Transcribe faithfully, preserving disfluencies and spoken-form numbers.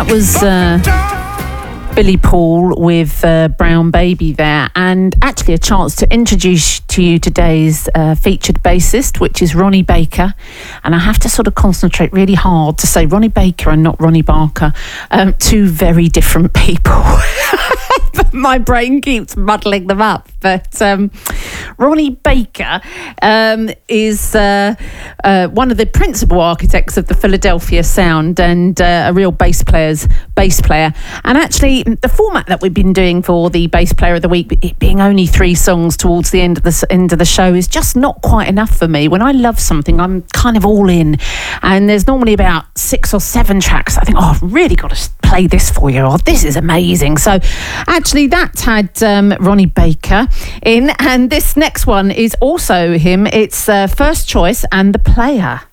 That was uh, Billy Paul with uh, Brown Baby there, and actually a chance to introduce to you today's uh, featured bassist, which is Ronnie Baker. And I have to sort of concentrate really hard to say Ronnie Baker and not Ronnie Barker. Um, two very different people. My brain keeps muddling them up. But um, Ronnie Baker um, is uh, uh, one of the principal architects of the Philadelphia sound, and uh, a real bass player's bass player. And actually, the format that we've been doing for the Bass Player of the Week, it being only three songs towards the end of the end of the show, is just not quite enough for me. When I love something, I'm kind of all in. And there's normally about six or seven tracks. I think, oh, I've really got to play this for you. Oh, this is amazing. So actually, that had um, Ronnie Baker in, and this next one is also him. It's uh, First Choice and The Player.